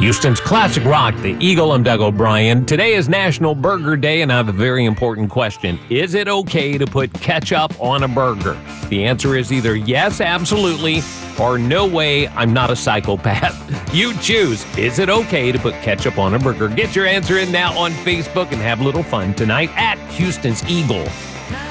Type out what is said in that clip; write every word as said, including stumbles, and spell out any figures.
Houston's classic rock, the Eagle. I'm Doug O'Brien. Today is National Burger Day, and I have a very important question. Is it okay to put ketchup on a burger? The answer is either yes, absolutely, or no way, I'm not a psychopath. You choose. Is it okay to put ketchup on a burger? Get your answer in now on Facebook and have a little fun tonight at Houston's Eagle.